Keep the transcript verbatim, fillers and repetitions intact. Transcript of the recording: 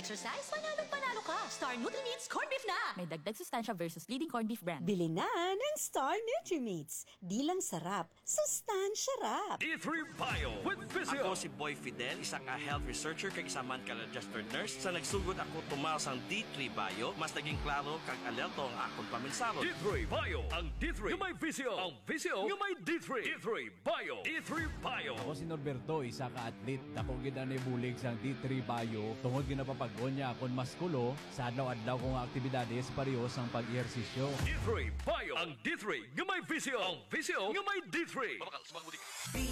exercise, panalo panalo ka. Star Nutri-Meats Corned Beef na! May dagdag sustansya versus leading corned beef brand. Bili na ng Star Nutri-Meats. Di lang sarap, sustansya rap. D three Bio with Physio. Ako si Boy Fidel, isang ka health researcher kag isa man ka registered nurse. Sa nagsugod ako tumaw sang D three Bio, mas naging klaro kag alerto ang akong paminsaro. D three Bio. Ang D three nga may Physio. Ang Physio nga may D three. D three Bio. D three Bio. Ako si Norberto, isa ka atlet. Dako gid ani bulig sang D three Bio. Tungod ginapapag-on niya akong maskulo sa adlaw-adlaw kong aktibidades parehas ang pag-ehersisyo. D three Bio. Ang D three nga may Physio. Ang Physio nga may D three.